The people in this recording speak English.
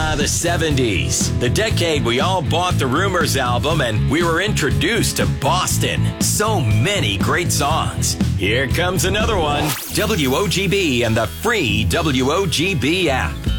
The 70s. The decade we all bought the Rumors album and we were introduced to Boston. So many great songs. Here comes another one. WOGB and the free WOGB app.